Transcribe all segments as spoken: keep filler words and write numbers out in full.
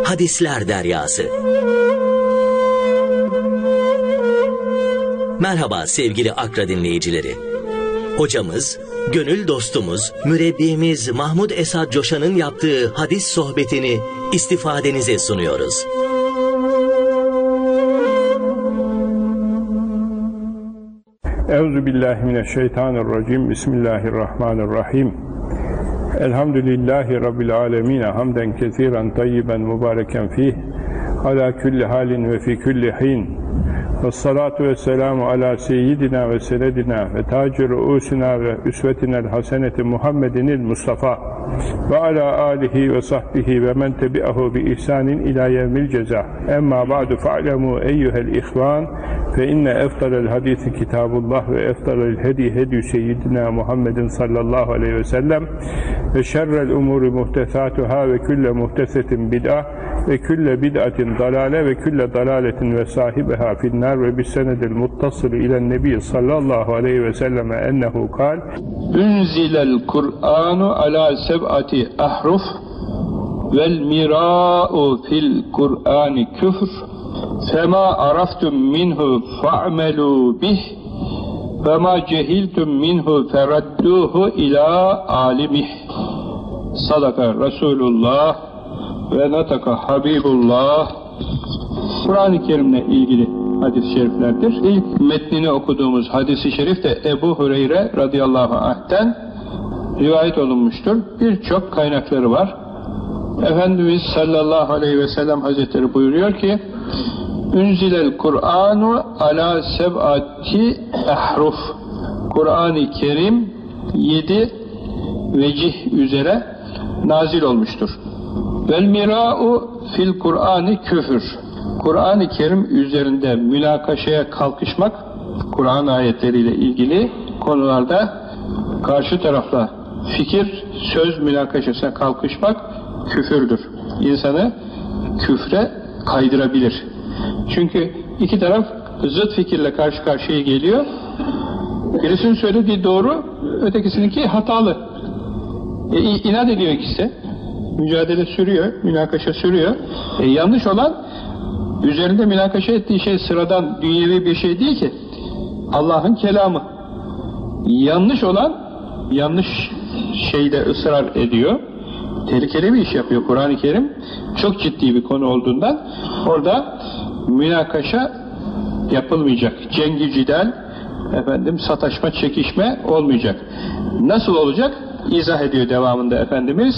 Hadisler Deryası. Merhaba sevgili Akra dinleyicileri. Hocamız, gönül dostumuz, mürebbimiz Mahmud Esad Coşan'ın yaptığı hadis sohbetini istifadenize sunuyoruz. Euzubillahimineşşeytanirracim. Bismillahirrahmanirrahim. Elhamdülillahi Rabbil alemin. Hamden kesiren tayyiben mübareken fih. Ala külli halin ve fi külli hin. Vessalatu vesselamu ala seyyidina ve senedina ve taci ruusina ve üsvetinel haseneti Muhammedinil Mustafa ve ala alihi ve sahbihi ve men tebi'ahu bi ihsanin ila yevmil ceza. Emma ba'du fa'lemu eyyuhel ihvan fe inne eftalel hadisi kitabullah ve eftalel hedi hedi seyyidina Muhammedin sallallahu aleyhi ve sellem ve şerrel umuri muhtesatuhâ ve külle muhtesetin bid'ah ve külle bid'atin dalale ve külle dalaletin ve sahibiha finnâr ve bis senedil muttasılı ilen nebi sallallahu aleyhi ve selleme ennehu kal Unzilel Kur'anu ala seb'ati ahruf vel mira'u fil Kur'ani küfr fema araftum minhu fa'melû bih ve ma cehiltum minhu feradduhu ila alimih. Sadaka Resulullah ve nataka Habibullah. Kur'an-ı Kerim'le ilgili hadis-i şeriflerdir. İlk metnini okuduğumuz hadis-i şerif de Ebu Hureyre radıyallahu anh'ten rivayet olunmuştur. Birçok kaynakları var. Efendimiz sallallahu aleyhi ve sellem hazretleri buyuruyor ki Unzilel Kur'anu ala seb'ati ahruf. Kur'an-ı Kerim yedi vecih üzere nazil olmuştur. Vel mira'u fil Kur'ani küfür. Kur'an-ı Kerim üzerinde münakaşaya kalkışmak, Kur'an ayetleriyle ilgili konularda karşı tarafla fikir, söz münakaşasına kalkışmak küfürdür. İnsanı küfre kaydırabilir. Çünkü iki taraf zıt fikirle karşı karşıya geliyor. Birisinin söylediği doğru, ötekisininki hatalı. E, inat ediyor ikisi. Mücadele sürüyor, münakaşa sürüyor. E, yanlış olan, üzerinde münakaşa ettiği şey sıradan dünyevi bir şey değil ki. Allah'ın kelamı. Yanlış olan, yanlış şeyde ısrar ediyor. Tehlikeli bir iş yapıyor Kur'an-ı Kerim. Çok ciddi bir konu olduğundan orada münakaşa yapılmayacak. Cengi cidal, efendim sataşma, çekişme olmayacak. Nasıl olacak? İzah ediyor devamında Efendimiz.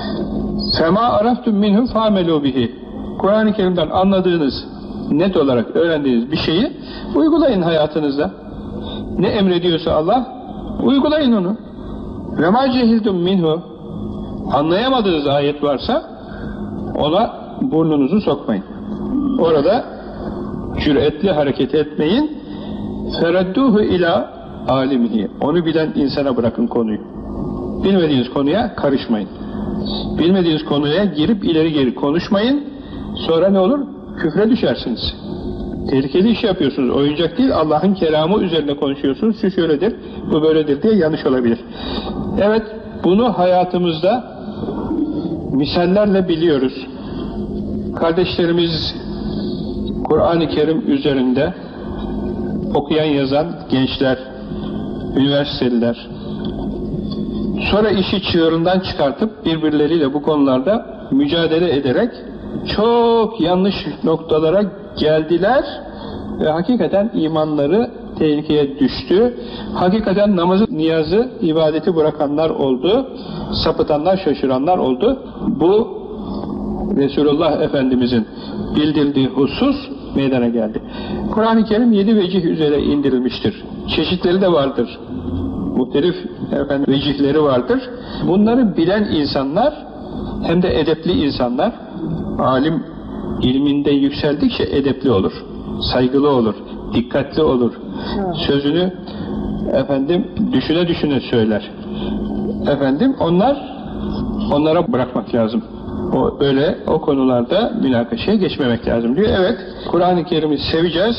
Fema araftum minhu fa'melû bihi. Kur'an-ı Kerim'den anladığınız, net olarak öğrendiğiniz bir şeyi uygulayın hayatınızda. Ne emrediyorsa Allah, uygulayın onu. Ve ma cehildum minhu. Anlayamadığınız ayet varsa ona burnunuzu sokmayın. Orada cüretli hareket etmeyin. Feradduhu ila alimihi. Onu bilen insana bırakın konuyu. Bilmediğiniz konuya karışmayın. Bilmediğiniz konuya girip ileri geri konuşmayın. Sonra ne olur? Küfre düşersiniz. Tehlikeli iş yapıyorsunuz. Oyuncak değil, Allah'ın kelamı üzerine konuşuyorsunuz. Şu şöyledir, bu böyledir diye yanlış olabilir. Evet, bunu hayatımızda misallerle biliyoruz. Kardeşlerimiz Kur'an-ı Kerim üzerinde okuyan yazan gençler, üniversiteliler, sonra işi çığırından çıkartıp birbirleriyle bu konularda mücadele ederek çok yanlış noktalara geldiler ve hakikaten imanları tehlikeye düştü. Hakikaten namazı, niyazı, ibadeti bırakanlar oldu. Sapıtanlar, şaşıranlar oldu. Bu Resulullah Efendimizin bildirdiği husus meydana geldi. Kur'an-ı Kerim yedi vecih üzere indirilmiştir. Çeşitleri de vardır. Muhtelif efendim, vecihleri vardır. Bunları bilen insanlar hem de edepli insanlar, alim ilminde yükseldikçe edepli olur, saygılı olur, dikkatli olur. Sözünü efendim düşüne düşüne söyler. Efendim onlar onlara bırakmak lazım. O öyle o konularda münakaşaya geçmemek lazım diyor. Evet, Kur'an-ı Kerim'i seveceğiz.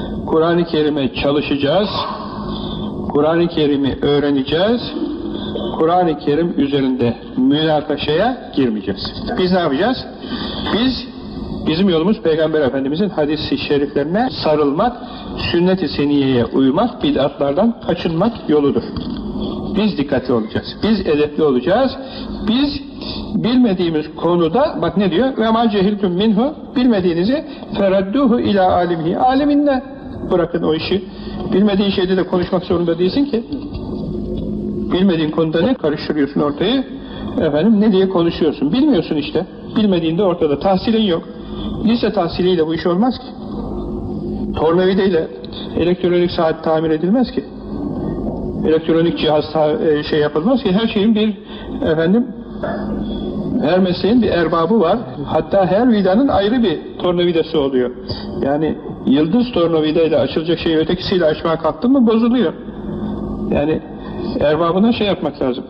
Kur'an-ı Kerim'e çalışacağız. Kur'an-ı Kerim'i öğreneceğiz. Kur'an-ı Kerim üzerinde münakaşaya girmeyeceğiz. Biz ne yapacağız? Biz, bizim yolumuz Peygamber Efendimizin hadis-i şeriflerine sarılmak, sünnet-i seniyeye uymak, bid'atlardan kaçınmak yoludur. Biz dikkatli olacağız. Biz edepli olacağız. Biz bilmediğimiz konuda, bak ne diyor? Ve ma cehiltum minhu, bilmediğinizi feradduhu ila alimihi. Aliminle bırakın o işi. Bilmediğin şeyde de konuşmak zorunda değilsin ki. Bilmediğin konuda ne karıştırıyorsun ortayı? Efendim ne diye konuşuyorsun? Bilmiyorsun işte. Bilmediğinde ortada. Tahsilin yok. Lise tahsiliyle bu iş olmaz ki. Tornavideyle elektronik saat tamir edilmez ki. Elektronik cihaz şey yapılmaz ki. Her şeyin bir efendim her mesleğin bir erbabı var. Hatta her vidanın ayrı bir tornavidası oluyor. Yani yıldız tornavidayla açılacak şeyi ötekisiyle açmaya kalktın mı bozuluyor. Yani erbabına şey yapmak lazım.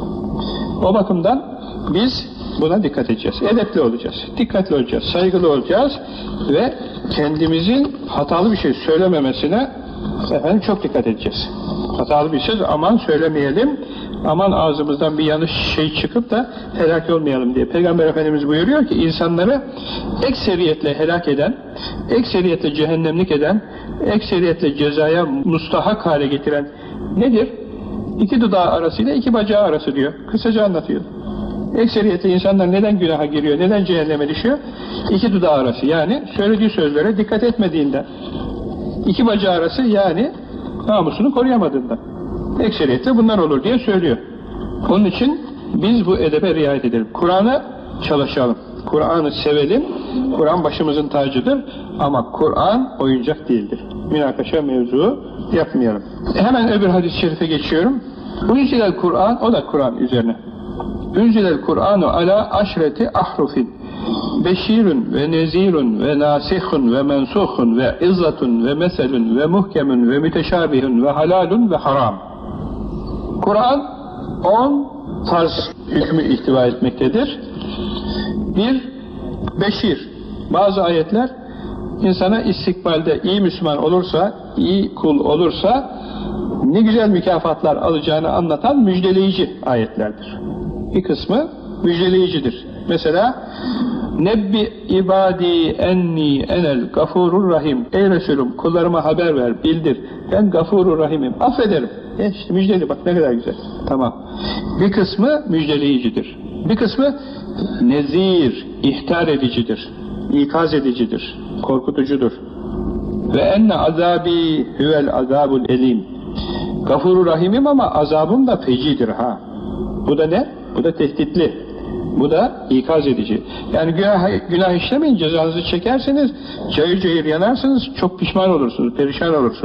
O bakımdan biz buna dikkat edeceğiz. Edepli olacağız. Dikkatli olacağız. Saygılı olacağız ve kendimizin hatalı bir şey söylememesine efendim çok dikkat edeceğiz. Hatalı bir söz aman söylemeyelim, aman ağzımızdan bir yanlış şey çıkıp da helak olmayalım diye. Peygamber Efendimiz buyuruyor ki insanları ekseriyetle helak eden, ekseriyetle cehennemlik eden, ekseriyetle cezaya mustahak hale getiren nedir? İki dudağı arasıyla iki bacağı arası diyor. Kısaca anlatıyor. Ekseriyetle insanlar neden günaha giriyor, neden cehenneme düşüyor? İki dudağı arası, yani söylediği sözlere dikkat etmediğinden. İki bacağı arası, yani namusunu koruyamadığından. Ekseriyetle bunlar olur diye söylüyor. Onun için biz bu edebe riayet edelim. Kur'an'a çalışalım. Kur'an'ı sevelim. Kur'an başımızın tacıdır. Ama Kur'an oyuncak değildir. Münakaşa mevzu yapmayalım. Hemen öbür hadis-i şerife geçiyorum. Unzilel Kur'an, o da Kur'an üzerine. Unzilel Kur'anu ala aşreti ahrufin. Beşirun ve nezirun ve nasihun ve mensuhun ve izzatun ve meselun ve muhkemun ve müteşabihun ve halalun ve haram. Kur'an on tarz hükmü ihtiva etmektedir. Bir, beşir. Bazı ayetler insana istikbalde iyi Müslüman olursa, iyi kul olursa ne güzel mükafatlar alacağını anlatan müjdeleyici ayetlerdir. Bir kısmı müjdeleyicidir. Mesela Nebbi ibadi enni enel gafurur rahim. Ey Resulüm, kullarıma haber ver, bildir. Ben gafurur rahimim. Affederim. E işte müjdeli, bak ne kadar güzel. Tamam. Bir kısmı müjdeleyicidir. Bir kısmı nezir, ihtar edicidir. İkaz edicidir. Korkutucudur. Ve enne azabi huvel azabul elim. Gafurur rahimim ama azabım da fecidir ha. Bu da ne? Bu da tehditli. Bu da ikaz edici. Yani günah, günah işlemeyin, cezanızı çekerseniz cayır cayır yanarsınız, çok pişman olursunuz, perişan olursunuz.